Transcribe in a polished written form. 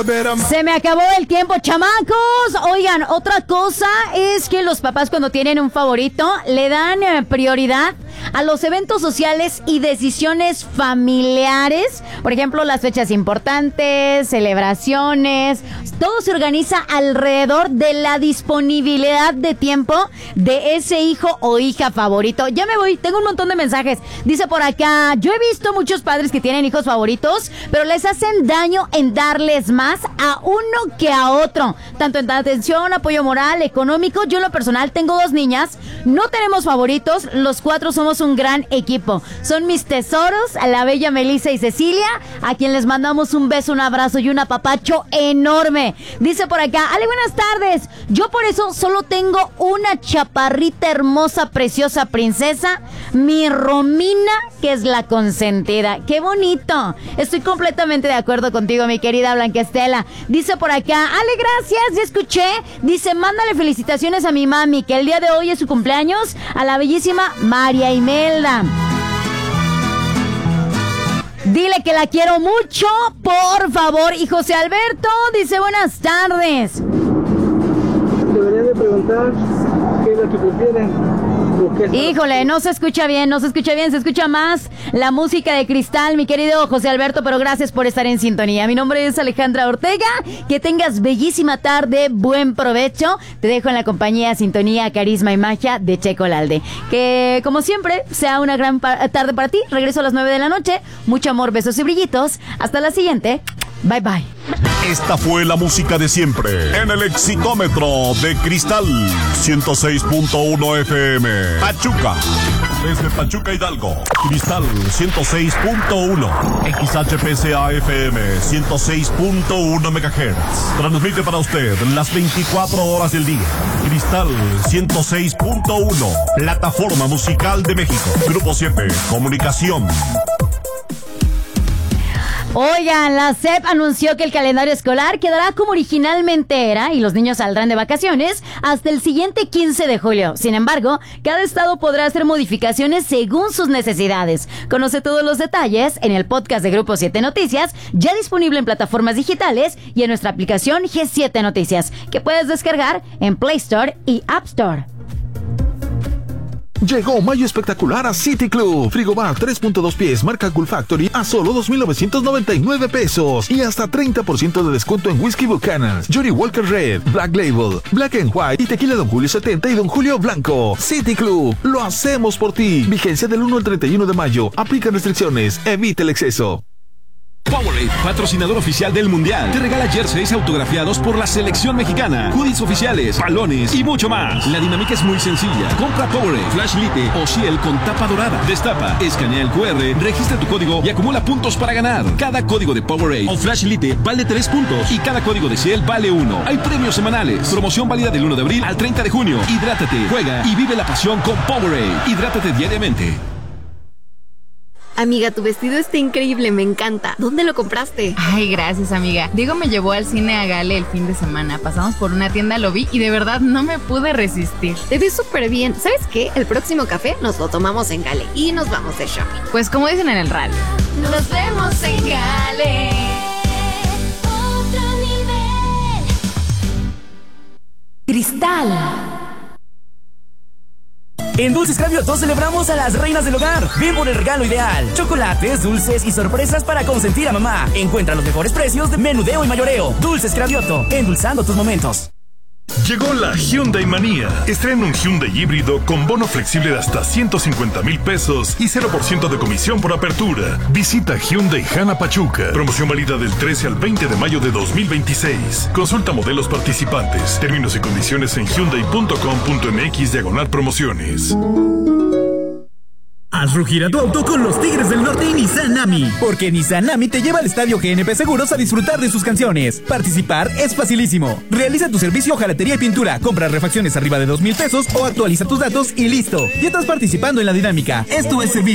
Se me acabó el tiempo, chamacos. Oigan, otra cosa es que los papás cuando tienen un favorito le dan prioridad a los eventos sociales y decisiones familiares. Por ejemplo, las fechas importantes, celebraciones. Todo se organiza alrededor de la disponibilidad de tiempo de ese hijo o hija favorito. Ya me voy, tengo un montón de mensajes. Dice por acá, yo he visto muchos padres que tienen hijos favoritos, pero les hacen daño en darles más a uno que a otro, tanto en atención, apoyo moral, económico. Yo en lo personal tengo 2 niñas, no tenemos favoritos, los 4 somos un gran equipo. Son mis tesoros, a la bella Melissa y Cecilia, a quien les mandamos un beso, un abrazo y un apapacho enorme. Dice por acá, Ale, buenas tardes. Yo por eso solo tengo una chaparrita hermosa, preciosa princesa, mi Romina, que es la consentida. ¡Qué bonito! Estoy completamente de acuerdo contigo, mi querida Blanquestela. Dice por acá, Ale, gracias, ya escuché. Dice, mándale felicitaciones a mi mami, que el día de hoy es su cumpleaños, a la bellísima María Imelda. Dile que la quiero mucho, por favor. Y José Alberto dice, buenas tardes. Deberían de preguntar qué es lo que prefieren. Híjole, no se escucha bien, se escucha más la música de Cristal, mi querido José Alberto, pero gracias por estar en sintonía. Mi nombre es Alejandra Ortega, que tengas bellísima tarde, buen provecho. Te dejo en la compañía, sintonía, carisma y magia de Checo Lalde. Que, como siempre, sea una gran tarde para ti. Regreso a las 9 de la noche. Mucho amor, besos y brillitos. Hasta la siguiente. Bye, bye. Esta fue la música de siempre en el Exitómetro de Cristal 106.1 FM. Pachuca. Desde Pachuca, Hidalgo. Cristal 106.1. XHPCA FM 106.1 MHz. Transmite para usted las 24 horas del día. Cristal 106.1. Plataforma Musical de México. Grupo 7. Comunicación. Oigan, la SEP anunció que el calendario escolar quedará como originalmente era y los niños saldrán de vacaciones hasta el siguiente 15 de julio. Sin embargo, cada estado podrá hacer modificaciones según sus necesidades. Conoce todos los detalles en el podcast de Grupo 7 Noticias, ya disponible en plataformas digitales y en nuestra aplicación G7 Noticias, que puedes descargar en Play Store y App Store. Llegó mayo espectacular a City Club. Frigobar 3.2 pies marca Cool Factory a solo 2,999 pesos y hasta 30% de descuento en Whisky Buchanan's, Johnny Walker Red, Black Label, Black and White y Tequila Don Julio 70 y Don Julio Blanco. City Club, lo hacemos por ti. Vigencia del 1 al 31 de mayo. Aplican restricciones. Evita el exceso. Powerade, patrocinador oficial del Mundial, te regala jerseys autografiados por la selección mexicana, hoodies oficiales, balones y mucho más. La dinámica es muy sencilla. Compra Powerade, Flash Lite o Ciel con tapa dorada. Destapa, escanea el QR, registra tu código y acumula puntos para ganar. Cada código de Powerade o Flash Lite vale 3 puntos y cada código de Ciel vale 1. Hay premios semanales. Promoción válida del 1 de abril al 30 de junio. Hidrátate, juega y vive la pasión con Powerade. Hidrátate diariamente. Amiga, tu vestido está increíble, me encanta. ¿Dónde lo compraste? Ay, gracias, amiga. Diego me llevó al cine a Gale el fin de semana. Pasamos por una tienda, lo vi y de verdad no me pude resistir. Te ves súper bien. ¿Sabes qué? El próximo café nos lo tomamos en Gale y nos vamos de shopping. Pues como dicen en el radio. Nos vemos en Gale. Otro nivel. Cristal. En Dulces Cravioto celebramos a las reinas del hogar. Ven por el regalo ideal. Chocolates, dulces y sorpresas para consentir a mamá. Encuentra los mejores precios de menudeo y mayoreo. Dulces Cravioto, endulzando tus momentos. Llegó la Hyundai Manía. Estrena un Hyundai híbrido con bono flexible de hasta 150,000 pesos y 0% de comisión por apertura. Visita Hyundai Jana Pachuca. Promoción válida del 13 al 20 de mayo de 2026. Consulta modelos participantes. Términos y condiciones en hyundai.com.mx/promociones. Haz rugir a tu auto con los Tigres del Norte y Nissan Ami. Porque Nissan Ami te lleva al estadio GNP Seguros a disfrutar de sus canciones. Participar es facilísimo. Realiza tu servicio hojalatería y pintura. Compra refacciones arriba de 2,000 pesos o actualiza tus datos y listo. Ya estás participando en la dinámica. Esto es servicio.